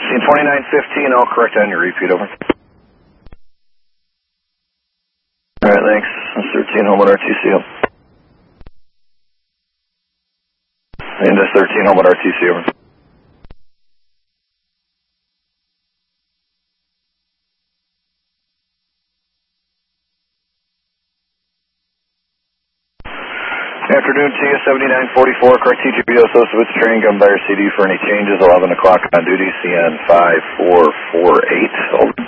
Scene 2915, all correct on your repeat, over. Alright, thanks. That's 13, home on RTC. And that's 13, home on RTC, over. Afternoon, TS 7944, car TGPO Sosowitz train, come by your CD for any changes, 11 o'clock on duty, CN 5448. Over.